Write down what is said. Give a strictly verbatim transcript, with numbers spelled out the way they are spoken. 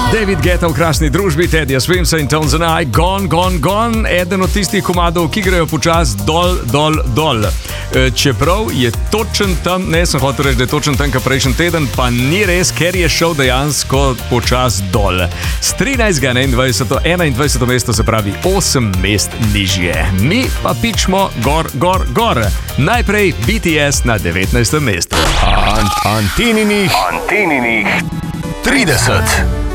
David Guetta v krasni družbi, Teddyja Swimsa in Tones and I, Gone, Gone, Gone, eden od tistih komadov, ki grejo počas dol, dol, dol. E, čeprav je točen tam, ne sem hotel reči, da je točen tam, ka prejšnji teden, pa ni res, ker je šel dejansko počas dol. S trinajstega na enaindvajseto mesto, se pravi osem mest nižje. Mi pa pičmo gor, gor, gor. Najprej B T S na devetnajstem mestu. Ant, Antininih, Antininih trideset.